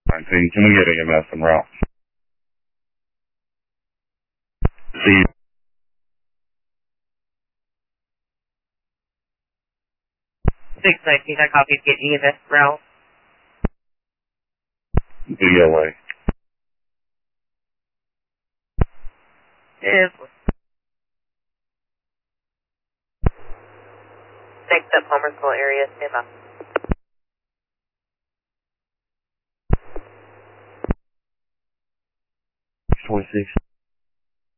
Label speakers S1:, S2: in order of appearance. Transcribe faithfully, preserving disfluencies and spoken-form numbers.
S1: nineteen, can we get E M S en route? Z.
S2: six nineteen, I copy, get E M S route.
S1: D L A.
S2: Is next up, Homersville area, stand by.
S1: twenty-six.